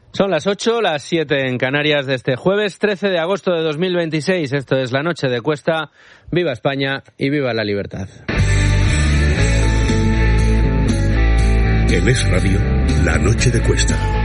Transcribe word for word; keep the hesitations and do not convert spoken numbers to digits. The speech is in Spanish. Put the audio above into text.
Son las ocho, las siete en Canarias de este jueves trece de agosto de dos mil veintiséis. Esto es La Noche de Cuesta. Viva España y viva la libertad. En Es Radio, La Noche de Cuesta.